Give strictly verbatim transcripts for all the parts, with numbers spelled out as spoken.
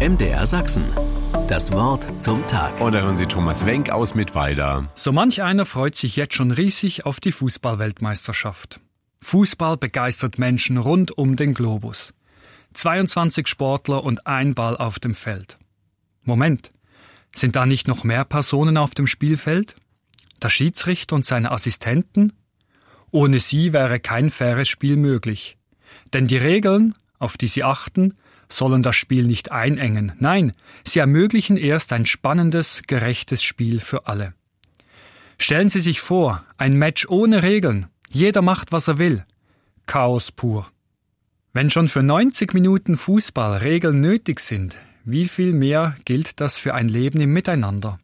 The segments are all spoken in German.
M D R Sachsen. Das Wort zum Tag. Und da hören Sie Thomas Wenk aus Mittweida. So manch einer freut sich jetzt schon riesig auf die Fußball-Weltmeisterschaft. Fußball begeistert Menschen rund um den Globus. zweiundzwanzig Sportler und ein Ball auf dem Feld. Moment, sind da nicht noch mehr Personen auf dem Spielfeld? Der Schiedsrichter und seine Assistenten? Ohne sie wäre kein faires Spiel möglich. Denn die Regeln, auf die sie achten, sollen das Spiel nicht einengen. Nein, sie ermöglichen erst ein spannendes, gerechtes Spiel für alle. Stellen Sie sich vor, ein Match ohne Regeln. Jeder macht, was er will. Chaos pur. Wenn schon für neunzig Minuten Fußball Regeln nötig sind, wie viel mehr gilt das für ein Leben im Miteinander?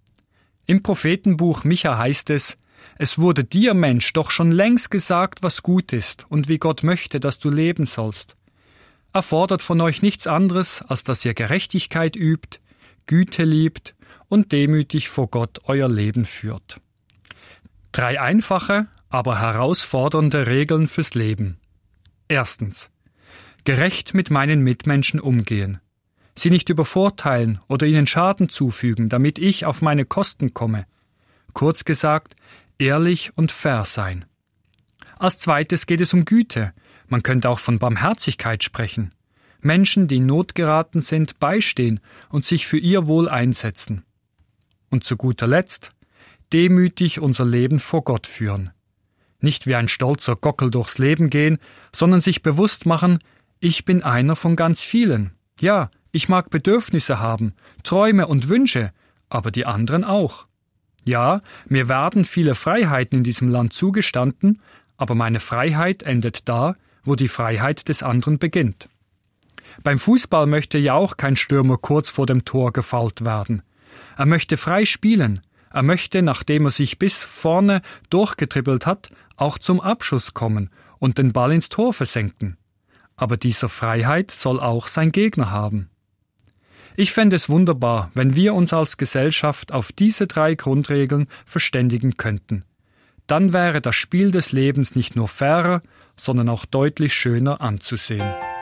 Im Prophetenbuch Micha heißt es: Es wurde dir, Mensch, doch schon längst gesagt, was gut ist und wie Gott möchte, dass du leben sollst. Er fordert von euch nichts anderes, als dass ihr Gerechtigkeit übt, Güte liebt und demütig vor Gott euer Leben führt. Drei einfache, aber herausfordernde Regeln fürs Leben. Erstens: Gerecht mit meinen Mitmenschen umgehen. Sie nicht übervorteilen oder ihnen Schaden zufügen, damit ich auf meine Kosten komme. Kurz gesagt, ehrlich und fair sein. Als zweites geht es um Güte. Man könnte auch von Barmherzigkeit sprechen. Menschen, die in Not geraten sind, beistehen und sich für ihr Wohl einsetzen. Und zu guter Letzt, demütig unser Leben vor Gott führen. Nicht wie ein stolzer Gockel durchs Leben gehen, sondern sich bewusst machen, ich bin einer von ganz vielen. Ja, ich mag Bedürfnisse haben, Träume und Wünsche, aber die anderen auch. Ja, mir werden viele Freiheiten in diesem Land zugestanden, aber meine Freiheit endet da, wo die Freiheit des anderen beginnt. Beim Fußball möchte ja auch kein Stürmer kurz vor dem Tor gefoult werden. Er möchte frei spielen. Er möchte, nachdem er sich bis vorne durchgetribbelt hat, auch zum Abschuss kommen und den Ball ins Tor versenken. Aber dieser Freiheit soll auch sein Gegner haben. Ich fände es wunderbar, wenn wir uns als Gesellschaft auf diese drei Grundregeln verständigen könnten. Dann wäre das Spiel des Lebens nicht nur fairer, sondern auch deutlich schöner anzusehen.